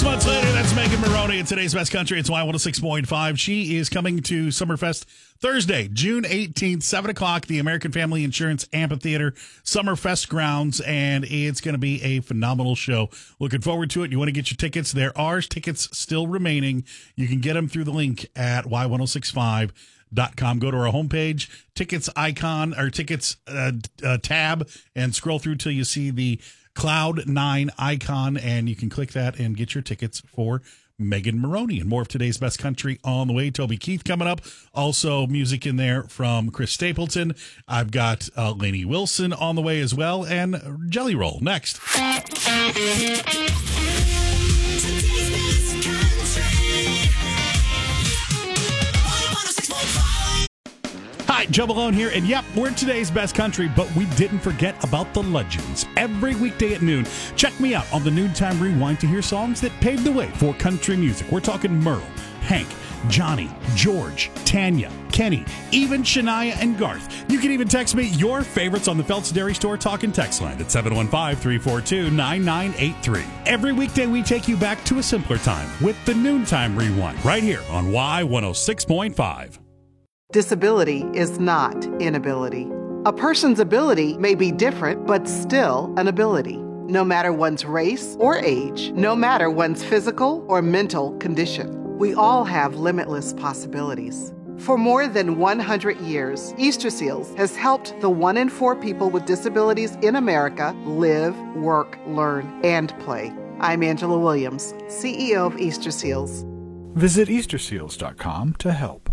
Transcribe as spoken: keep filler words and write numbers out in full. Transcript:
Six months later, that's Megan Maroney in today's Best Country. It's Y one oh six point five. She is coming to Summerfest Thursday, June eighteenth, seven o'clock, the American Family Insurance Amphitheater Summerfest grounds, and it's going to be a phenomenal show. Looking forward to it. You want to get your tickets? There are tickets still remaining. You can get them through the link at Y ten sixty-five dot com. Go to our homepage, tickets icon, or tickets uh, uh, tab, and scroll through till you see the Cloud nine icon, and you can click that and get your tickets for Megan Maroney. And more of today's Best Country on the way. Toby Keith coming up. Also music in there from Chris Stapleton. I've got uh, Lainey Wilson on the way as well, and Jelly Roll next. Hi, Joe Malone here, and yep, we're today's Best Country, but we didn't forget about the legends. Every weekday at noon, check me out on the Noontime Rewind to hear songs that paved the way for country music. We're talking Merle, Hank, Johnny, George, Tanya, Kenny, even Shania and Garth. You can even text me your favorites on the Phelps Dairy Store talk and text line at seven one five, three four two, nine nine eight three. Every weekday, we take you back to a simpler time with the Noontime Rewind right here on Y one oh six point five. Disability is not inability. A person's ability may be different, but still an ability. No matter one's race or age, no matter one's physical or mental condition, we all have limitless possibilities. For more than one hundred years, Easter Seals has helped the one in four people with disabilities in America live, work, learn, and play. I'm Angela Williams, C E O of Easter Seals. Visit Easter Seals dot com to help.